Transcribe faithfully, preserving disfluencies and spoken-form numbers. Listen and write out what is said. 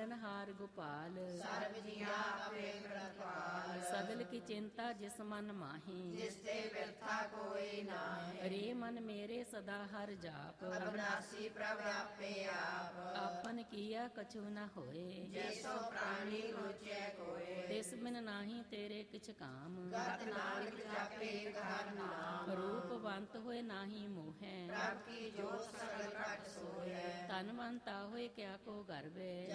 ਪਾਲਣਹਾਰ ਗੋਪਾਲ। ਸਰਬ ਜੀਆਂ ਆਪੇ ਪ੍ਰਤਪਾਲ। ਸਗਲ ਕੀ ਚਿੰਤਾ ਜਿਸ ਮਨ ਮਾਹੀ, ਜਿਸ ਤੇ ਬਿਰਥਾ ਕੋਈ ਨਾਹੀਂ। ਰੇ ਮਨ ਮੇਰੇ ਸਦਾ ਹਰ ਜਾਪ, ਅਬਨਾਸੀ ਪ੍ਰਭ ਆਪੇ ਆਪ। ਆਪਨ ਕੀਆ ਕਛੂ ਨ ਹੋਏ, ਜੈਸੋ ਪ੍ਰਾਣੀ ਲੋਚੈ ਕੋਏ। ਤਿਸ ਬਿਨ ਨਾਹੀ ਤੇਰੇ ਕਿਛ ਕਾਮ, ਗਤ ਨਾਨਕ ਜਾਪੇ ਹਰ ਨਾਮ। ਰੂਪਵੰਤ ਹੋਏ ਨਾਹੀ ਮੋਹੈ, ਪ੍ਰਭ ਕੀ ਜੋਤ ਸਗਲ ਘਟ ਸੋਹੈ। ਧਨਵੰਤਾ ਹੋਏ ਕਿਆ ਕੋ ਗਰਬੈ।